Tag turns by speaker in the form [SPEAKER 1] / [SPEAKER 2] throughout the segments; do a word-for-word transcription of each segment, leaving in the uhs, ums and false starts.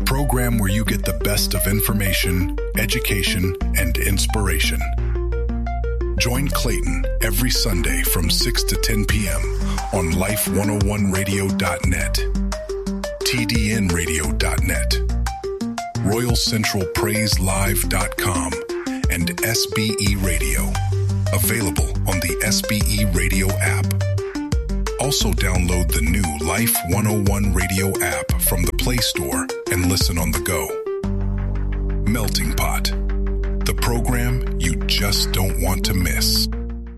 [SPEAKER 1] program where you get the best of information, education, and inspiration. Join Clayton every Sunday from six to ten p.m. on life one oh one radio dot net, T D N radio dot net, royal central praise live dot com, and S B E Radio. Available on the S B E Radio app. Also download the new Life one oh one Radio app from the Play Store and listen on the go. Melting Pot, the program you just don't want to miss.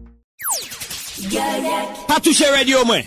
[SPEAKER 2] Patouche Radio, man.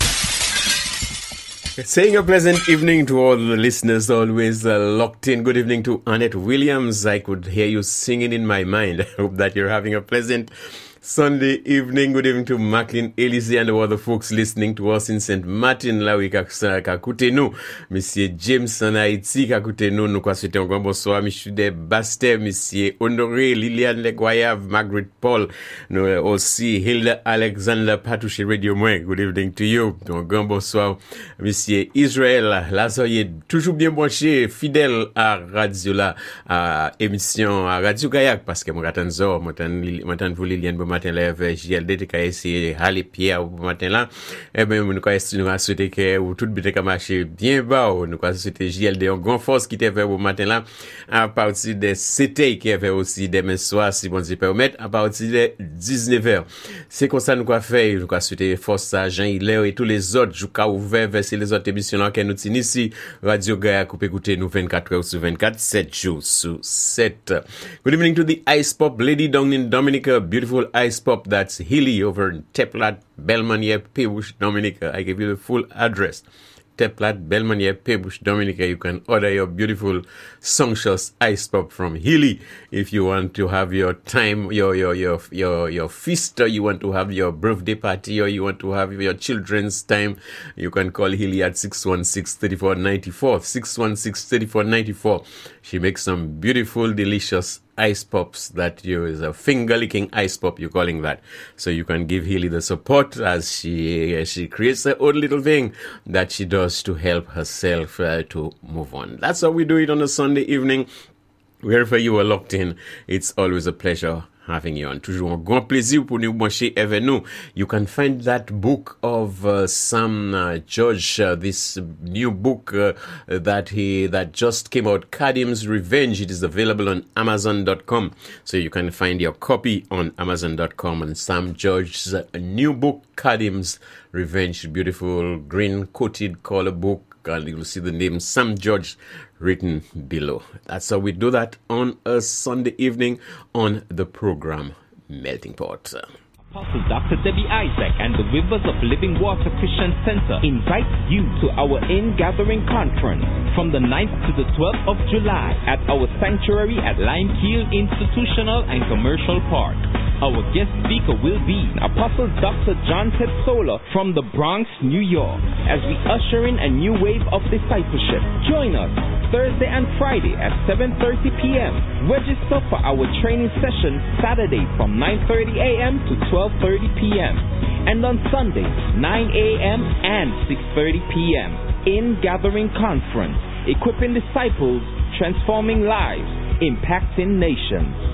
[SPEAKER 3] Saying a pleasant evening to all the listeners, always uh, locked in. Good evening to Annette Williams. I could hear you singing in my mind. I hope that you're having a pleasant Sunday evening. Good evening to Macklin Elise and the other folks listening to us in Saint Martin. Là, oui, kakoute nou. Monsieur James en Haïti, kakoute nou. Nou kwa souhaite un grand bonsoir. Monsieur de Bastet, Monsieur Honoré, Liliane Legoyave, Margaret Paul. Nou aussi Hilda Alexander, Patouche Radio Mwen. Good evening to you. Un grand bonsoir. Monsieur Israël, là, soyez toujours bien branché, fidèle à Radio là, à émission, à Radio Kayak, parce que mon gatan zo, mon tan vous Liliane matin là J L D te ka essayer aller pierre au matin là et ben nous ka nous a souhaité que ou tout bien ka marcher bien bas nous ka souhaiter J L D en grand force qui était fait au matin là à partir de sept heures qui avait aussi demain soir si bon Dieu permet à partir de dix-neuf heures c'est comme ça nous ka fait nous ka souhaiter force à Jean Hilaire et tous les autres jou ka ouvert vers les autres émissions là que nous tient ici Radio Gaia couper écouter nous vingt-quatre heures sur vingt-quatre sept jours sur sept. Good evening to the Ice Pop lady down in Dominica, beautiful Ice Pop, that's Hilly over in Teplat, Belmanier, Pebush, Dominica. I give you the full address. Teplat, Belmanier, Pebush, Dominica. You can order your beautiful sumptuous Ice Pop from Hilly if you want to have your time, your your your your your feast, or you want to have your birthday party, or you want to have your children's time. You can call Hilly at six one six, three four nine four, six one six, three four nine four. She makes some beautiful, delicious ice pops that you is a finger licking ice pop, you're calling that. So you can give Hilly the support as she as she creates her own little thing that she does to help herself uh, to move on. That's how we do it on a Sunday evening. Wherever you are locked in, it's always a pleasure having you on. Toujours un grand plaisir pour nous brancher avec nous. You can find that book of uh, Sam uh, George, uh, this new book uh, that he that just came out, Kadim's Revenge. It is available on amazon dot com. So you can find your copy on amazon dot com. And Sam George's uh, new book, Kadim's Revenge, beautiful green coated color book. And you will see the name Sam George written below. That's how we do that on a Sunday evening on the program Melting Pot.
[SPEAKER 4] Apostle Doctor Debbie Isaac and the Rivers of Living Water Christian Center invite you to our in-gathering conference from the ninth to the twelfth of July at our sanctuary at Lime Keel Institutional and Commercial Park. Our guest speaker will be Apostle Doctor John Tetsola from the Bronx, New York, as we usher in a new wave of discipleship. Join us Thursday and Friday at seven thirty p.m. Register for our training session Saturday from nine thirty a.m. to twelve thirty p.m. and on Sunday nine a.m. and six thirty p.m. In Gathering Conference, equipping disciples, transforming lives, impacting nations.